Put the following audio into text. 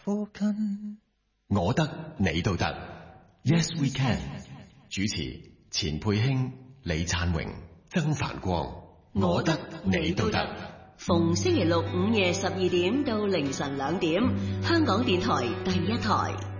附近。 我得你都得 ，Yes we can。主持錢佩卿、李燦榮、曾繁光。我得你都得。 逢星期六午夜12點到凌晨2點，香港電台第一台。